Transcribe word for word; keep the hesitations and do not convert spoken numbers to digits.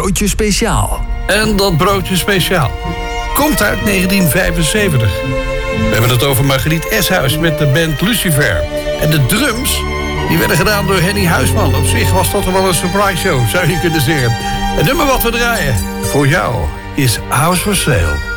broodje speciaal. En dat broodje speciaal komt uit negentien vijfenzeventig. We hebben het over Margriet Eshuis met de band Lucifer. En de drums, die werden gedaan door Henny Huisman. Op zich was dat wel een surprise show, zou je kunnen zeggen. Het nummer wat we draaien voor jou is House for Sale.